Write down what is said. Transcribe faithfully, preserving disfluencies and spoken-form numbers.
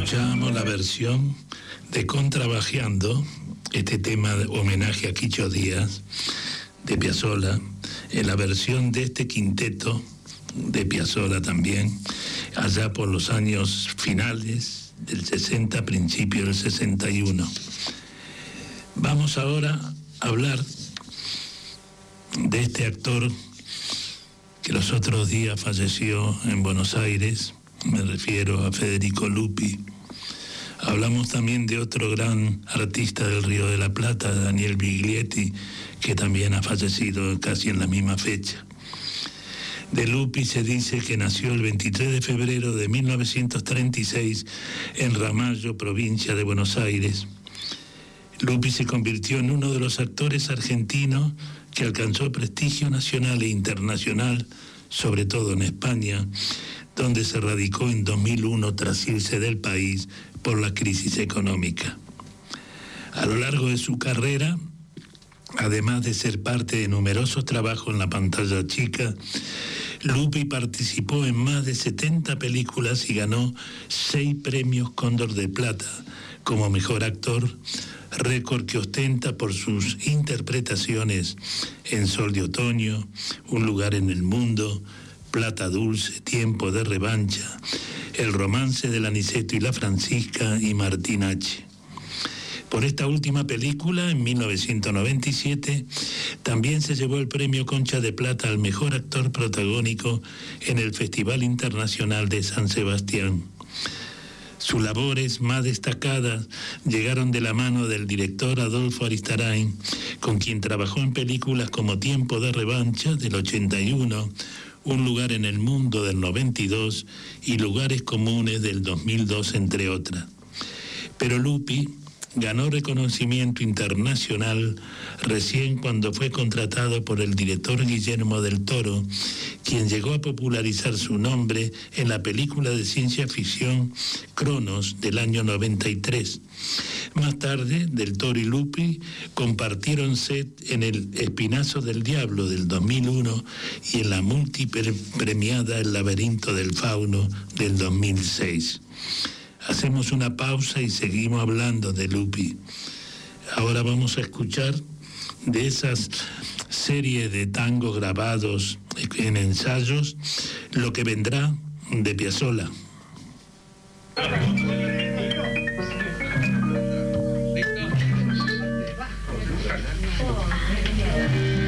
Escuchábamos la versión de Contrabajeando, este tema de homenaje a Quicho Díaz de Piazzolla, en la versión de este quinteto de Piazzolla también, allá por los años finales del sesenta, principio del sesenta y uno. Vamos ahora a hablar de este actor que los otros días falleció en Buenos Aires. Me refiero a Federico Lupi. Hablamos también de otro gran artista del Río de la Plata, Daniel Biglietti, que también ha fallecido casi en la misma fecha. De Lupi se dice que nació el veintitrés de febrero de mil novecientos treinta y seis en Ramallo, provincia de Buenos Aires. Lupi se convirtió en uno de los actores argentinos que alcanzó prestigio nacional e internacional, sobre todo en España, donde se radicó en dos mil uno tras irse del país por la crisis económica. A lo largo de su carrera, además de ser parte de numerosos trabajos en la pantalla chica, Lupi participó en más de setenta películas y ganó seis premios Cóndor de Plata como mejor actor, récord que ostenta por sus interpretaciones en Sol de Otoño, Un lugar en el mundo, Plata Dulce, Tiempo de revancha, El romance del Aniceto y la Francisca y Martín H. Por esta última película, en mil novecientos noventa y siete, también se llevó el premio Concha de Plata al mejor actor protagónico en el Festival Internacional de San Sebastián. Sus labores más destacadas llegaron de la mano del director Adolfo Aristarain, con quien trabajó en películas como Tiempo de revancha del ochenta y uno, Un lugar en el mundo del noventa y dos y Lugares comunes del dos mil dos, entre otras. Pero Lupi ganó reconocimiento internacional recién cuando fue contratado por el director Guillermo del Toro, quien llegó a popularizar su nombre en la película de ciencia ficción Cronos del año noventa y tres. Más tarde, Del Toro y Lupi compartieron set en El Espinazo del Diablo del dos mil uno y en la multipremiada El Laberinto del Fauno del dos mil seis. Hacemos una pausa y seguimos hablando de Lupi. Ahora vamos a escuchar de esas series de tangos grabados en ensayos, Lo que vendrá, de Piazzolla.